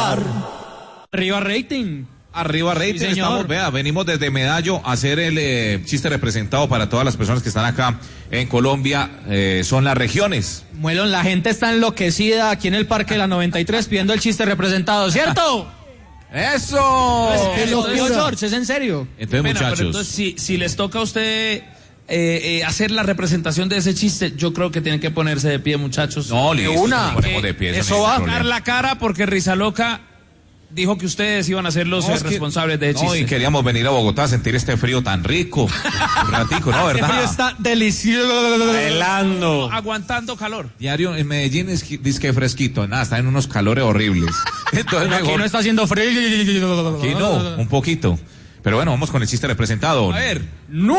Villar. Arriba rating. Arriba rating, Sí, estamos, vea, venimos desde Medallo a hacer el chiste representado para todas las personas que están acá en Colombia, son las regiones. Muelón, la gente está enloquecida aquí en el Parque de la 93 pidiendo el chiste representado, ¿cierto? ¡Eso! George, ¿es en serio? Entonces, muchachos. Pero entonces, si les toca a usted hacer la representación de ese chiste, yo creo que tienen que ponerse de pie, muchachos. No, listo, una. nos ponemos de pie. Eso va a dar la cara porque Rizaloca dijo que ustedes iban a ser los responsables de ese chiste. No, y queríamos venir a Bogotá a sentir este frío tan rico. Un ratico, ¿no? ¿Verdad? Este frío está delicioso. Helando. Aguantando calor. Diario en Medellín es disque fresquito, nada, están en unos calores horribles. Entonces Aquí mejor, no está haciendo frío. aquí no, un poquito. Pero bueno, vamos con el chiste representado. A ver.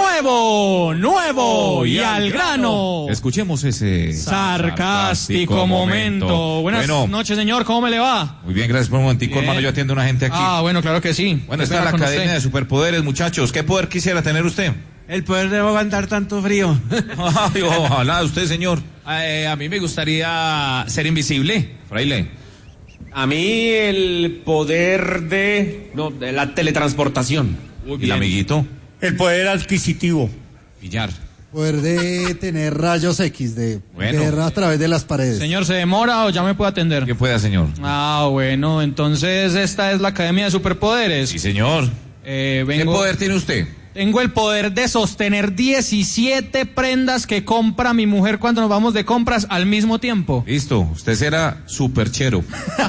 Nuevo y al grano. Escuchemos ese Sarcástico momento. Buenas noches, señor, ¿cómo me le va? Muy bien, gracias por un momentico, hermano, yo atiendo a una gente aquí. Bueno, claro que sí. Bueno, esta es la Academia de Superpoderes, muchachos. ¿Qué poder quisiera tener usted? El poder de aguantar tanto frío. Ay, ojalá usted, señor. A mí me gustaría ser invisible. Fraile. A mí el poder de la teletransportación. ¿Y el amiguito? El poder adquisitivo. Villar. Poder de tener rayos X, de Bueno. ver a través de las paredes. Señor, ¿se demora o ya me puede atender? ¿Qué pueda, señor? Bueno, entonces esta es la Academia de Superpoderes. Sí, señor. ¿Qué poder tiene usted? Tengo el poder de sostener 17 prendas que compra mi mujer cuando nos vamos de compras al mismo tiempo. Listo, usted será superchero.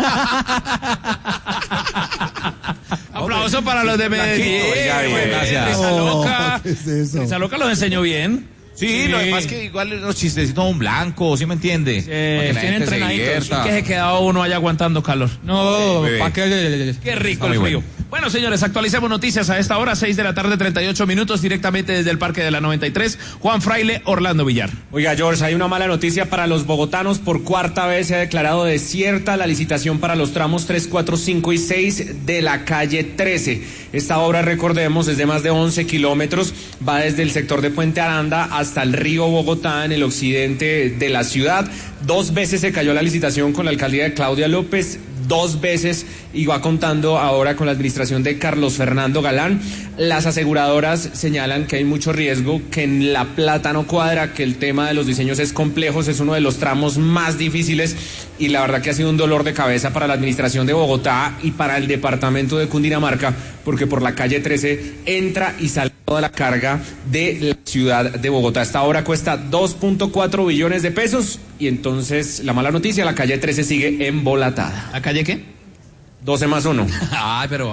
Aplauso para los de Medellín. Oiga, bien, gracias. Rizaloca. ¿Qué es eso? Rizaloca los enseñó bien. Sí, lo demás que igual los chistecitos son blancos, ¿sí me entiende? Para que la estén gente se entrenaditos. divierta. Que se quedaba uno allá aguantando calor. No, bebé. ¿para qué? Qué rico Está el muy frío. Bueno, señores, actualicemos noticias a esta hora, 6:38 directamente desde el Parque de la 93. Juan Fraile, Orlando Villar. Oiga, George, hay una mala noticia para los bogotanos. Por cuarta vez se ha declarado desierta la licitación para los tramos 3, 4, 5 y 6 de la calle 13. Esta obra, recordemos, es de más de 11 kilómetros. Va desde el sector de Puente Aranda hasta el río Bogotá, en el occidente de la ciudad. 2 veces se cayó la licitación con la alcaldía de Claudia López. 2 veces y va contando ahora con la administración de Carlos Fernando Galán. Las aseguradoras señalan que hay mucho riesgo, que en La Plata no cuadra, que el tema de los diseños es complejo, es uno de los tramos más difíciles y la verdad que ha sido un dolor de cabeza para la administración de Bogotá y para el departamento de Cundinamarca, porque por la calle 13 entra y sale toda la carga de la ciudad de Bogotá. Esta obra cuesta 2.4 billones de pesos y entonces la mala noticia, la calle 13 sigue embolatada. ¿La calle qué? 12 más 1. Ay, pero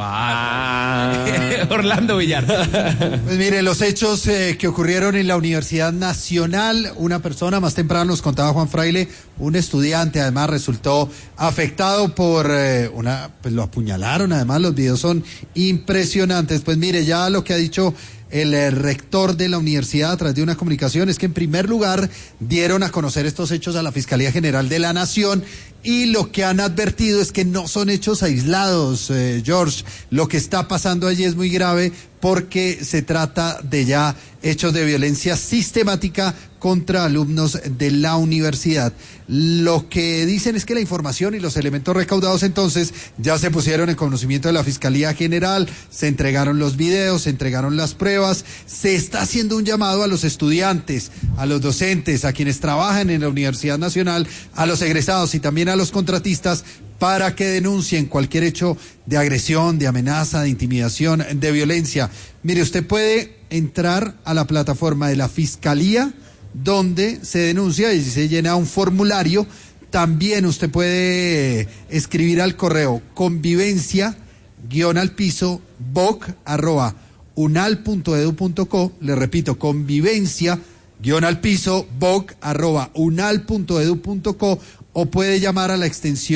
Orlando Villar. Pues mire, los hechos que ocurrieron en la Universidad Nacional, una persona, más temprano nos contaba Juan Fraile, un estudiante además resultó afectado por pues lo apuñalaron, además los videos son impresionantes. Pues mire, ya lo que ha dicho el rector de la universidad a través de una comunicación es que en primer lugar dieron a conocer estos hechos a la Fiscalía General de la Nación y lo que han advertido es que no son hechos aislados, George. Lo que está pasando allí es muy grave porque se trata de ya hechos de violencia sistemática contra alumnos de la universidad. Lo que dicen es que la información y los elementos recaudados entonces ya se pusieron en conocimiento de la Fiscalía General, se entregaron los videos, se entregaron las pruebas, se está haciendo un llamado a los estudiantes, a los docentes, a quienes trabajan en la Universidad Nacional, a los egresados y también a los contratistas para que denuncien cualquier hecho de agresión, de amenaza, de intimidación, de violencia. Mire, usted puede entrar a la plataforma de la Fiscalía donde se denuncia y se llena un formulario. También usted puede escribir al correo convivencia_boc@unal.edu.co. Le repito, convivencia_boc@unal.edu.co, o puede llamar a la extensión